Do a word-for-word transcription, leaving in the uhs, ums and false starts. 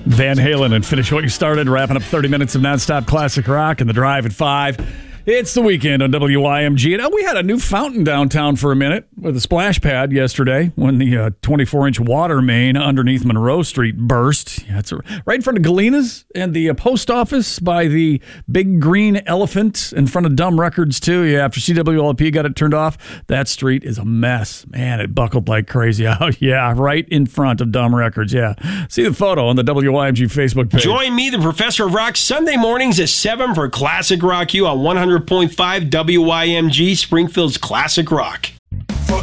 Van Halen and Finish What You Started, wrapping up thirty minutes of nonstop classic rock and the drive at five. It's the weekend on W I M G. And we had a new fountain downtown for a minute with a splash pad yesterday when the uh, twenty-four inch water main underneath Monroe Street burst. Yeah, it's right in front of Galina's and the uh, post office by the big green elephant in front of Dumb Records, too. Yeah, after C W L P got it turned off, that street is a mess. Man, it buckled like crazy. Oh, yeah, right in front of Dumb Records. Yeah. See the photo on the W I M G Facebook page. Join me, the Professor of Rock, Sunday mornings at seven for Classic Rock U on one hundred point five W I M G, Springfield's Classic Rock. For